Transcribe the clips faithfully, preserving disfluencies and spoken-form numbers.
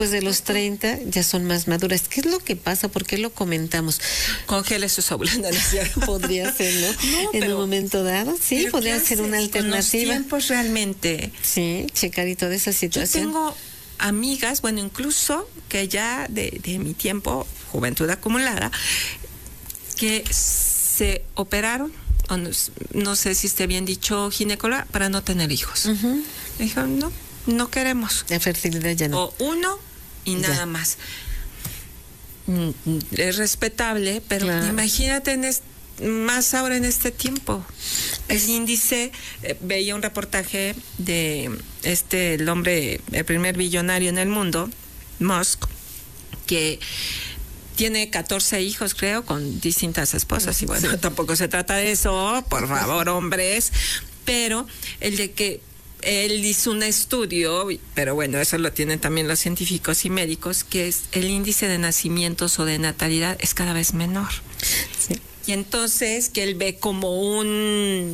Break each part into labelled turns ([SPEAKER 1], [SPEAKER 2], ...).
[SPEAKER 1] Después de los treinta ya son más maduras. ¿Qué es lo que pasa? ¿Por qué lo comentamos?
[SPEAKER 2] Congele sus óvulos.
[SPEAKER 1] Podría ser, ¿no? no en pero, un momento dado, sí, podría ser una alternativa.
[SPEAKER 2] Con los tiempos realmente.
[SPEAKER 1] Sí, checar y toda esa situación.
[SPEAKER 2] Yo tengo amigas, bueno, incluso que ya de, de mi tiempo, juventud acumulada, que se operaron, o no, no sé si esté bien dicho, ginecóloga, para no tener hijos. Uh-huh. Dijeron, no, no queremos.
[SPEAKER 1] La fertilidad ya no.
[SPEAKER 2] O uno y ya. Nada más. Es respetable, pero claro. Imagínate en este, más ahora en este tiempo. El índice, eh, veía un reportaje de este, el hombre, el primer billonario en el mundo, Musk, que tiene catorce hijos, creo, con distintas esposas. Y bueno, tampoco se trata de eso, por favor, hombres. Pero el de que él hizo un estudio, pero bueno, eso lo tienen también los científicos y médicos, que es el índice de nacimientos o de natalidad es cada vez menor. Sí. Y entonces que él ve como un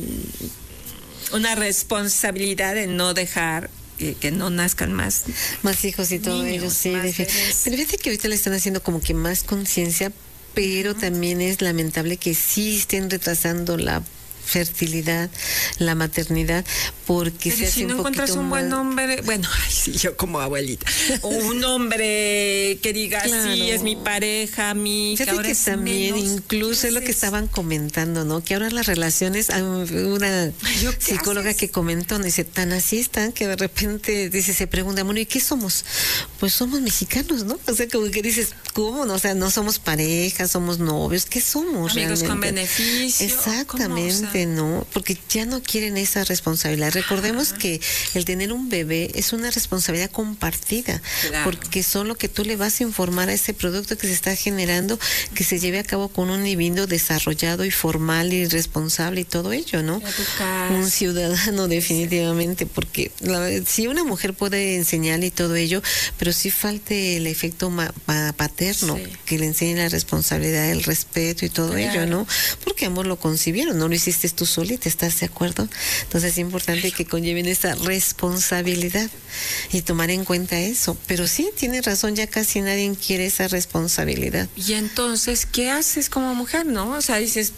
[SPEAKER 2] una responsabilidad de no dejar que, que no nazcan más
[SPEAKER 1] más hijos y todo ello, sí. Pero fíjate que ahorita le están haciendo como que más conciencia, pero uh-huh. también es lamentable que sí estén retrasando la fertilidad, la maternidad, porque
[SPEAKER 2] pero
[SPEAKER 1] se hace
[SPEAKER 2] si no
[SPEAKER 1] un
[SPEAKER 2] encuentras un
[SPEAKER 1] más...
[SPEAKER 2] buen hombre, bueno, ay, sí, yo como abuelita, un hombre que diga claro. Sí, es mi pareja, mi
[SPEAKER 1] hija, ahora que es también menos, incluso es lo que estaban comentando, ¿no? Que ahora las relaciones, una psicóloga que comentó, dice, tan así están que de repente dice, se pregunta, bueno, ¿y qué somos? Pues somos mexicanos, ¿no? O sea, como que dices, ¿cómo? O sea, no somos pareja, somos novios, ¿qué somos?
[SPEAKER 2] Amigos
[SPEAKER 1] realmente?
[SPEAKER 2] Con beneficio.
[SPEAKER 1] Exactamente. O sea, no, porque ya no quieren esa responsabilidad. Recordemos Ajá. que el tener un bebé es una responsabilidad compartida, claro. porque son lo que tú le vas a informar a ese producto que se está generando, que se lleve a cabo con un individuo desarrollado y formal y responsable y todo ello, ¿no?
[SPEAKER 2] Educar.
[SPEAKER 1] Un ciudadano definitivamente, sí. porque la, sí una mujer puede enseñarle y todo ello, pero sí falta el efecto ma, ma, paterno, sí. que le enseñe la responsabilidad, el respeto y todo claro. ello, ¿no? Porque ambos lo concibieron, no lo hiciste tú solita, ¿estás de acuerdo? Entonces es importante que conlleven esa responsabilidad y tomar en cuenta eso. Pero sí, tiene razón, ya casi nadie quiere esa responsabilidad.
[SPEAKER 2] Y entonces, ¿qué haces como mujer, no? O sea, dices,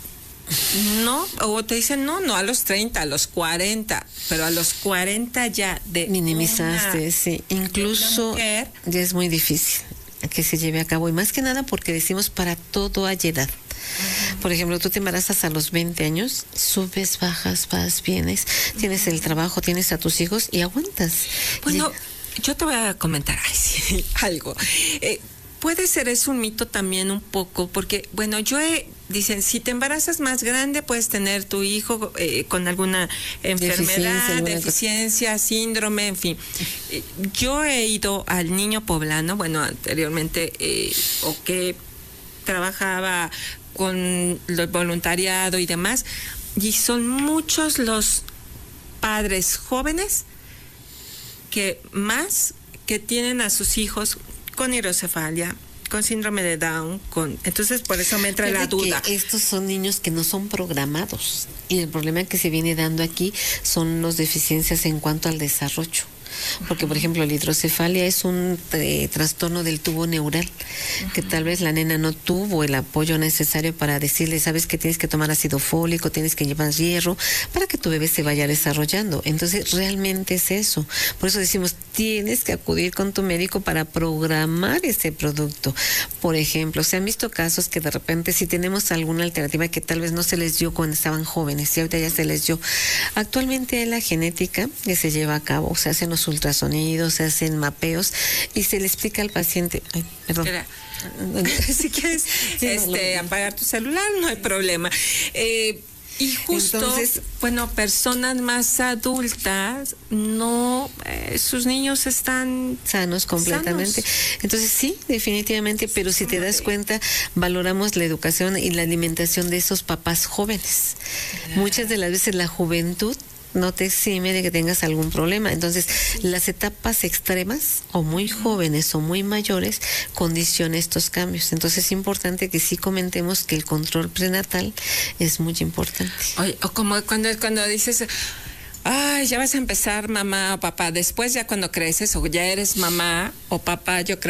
[SPEAKER 2] no, o te dicen, no, no a los treinta, a los cuarenta, pero a los cuarenta ya de
[SPEAKER 1] minimizaste,
[SPEAKER 2] una,
[SPEAKER 1] sí. Incluso mujer, ya es muy difícil que se lleve a cabo, y más que nada porque decimos para todo hay edad. Por ejemplo, tú te embarazas a los veinte años, subes, bajas, vas, vienes, tienes el trabajo, tienes a tus hijos y aguantas.
[SPEAKER 2] Bueno, y... yo te voy a comentar ay, sí, algo. Eh, puede ser, es un mito también un poco, porque, bueno, yo he, dicen, si te embarazas más grande, puedes tener tu hijo eh, con alguna enfermedad, deficiencia, deficiencia síndrome, en fin. Eh, yo he ido al Niño Poblano, bueno, anteriormente, eh, o que trabajaba con el voluntariado y demás, y son muchos los padres jóvenes que más que tienen a sus hijos con hidrocefalia, con síndrome de Down, con entonces por eso me entra Pero la duda.
[SPEAKER 1] Que estos son niños que no son programados, y el problema que se viene dando aquí son las deficiencias en cuanto al desarrollo. Porque, por ejemplo, la hidrocefalia es un eh, trastorno del tubo neural, uh-huh. que tal vez la nena no tuvo el apoyo necesario para decirle, sabes que tienes que tomar ácido fólico, tienes que llevar hierro, para que tu bebé se vaya desarrollando. Entonces, realmente es eso. Por eso decimos, tienes que acudir con tu médico para programar ese producto. Por ejemplo, se han visto casos que de repente si tenemos alguna alternativa que tal vez no se les dio cuando estaban jóvenes, y ahorita ya se les dio. Actualmente la genética que se lleva a cabo, se hacen los ultrasonidos, se hacen mapeos y se le explica al paciente, ay, perdón.
[SPEAKER 2] Espera. Si quieres sí, este, no, no. apagar tu celular, no hay problema. Eh, y justo, Entonces, bueno, personas más adultas, no, eh, sus niños están
[SPEAKER 1] sanos completamente. Sanos. Entonces sí, definitivamente, pero si te das cuenta, valoramos la educación y la alimentación de esos papás jóvenes. Claro. Muchas de las veces la juventud no te exime de que tengas algún problema. Entonces, las etapas extremas, o muy jóvenes o muy mayores, condicionan estos cambios. Entonces, es importante que sí comentemos que el control prenatal es muy importante.
[SPEAKER 2] Oye, o como cuando, cuando dices, ay, ya vas a empezar mamá o papá. Después ya cuando creces o ya eres mamá o papá, yo creo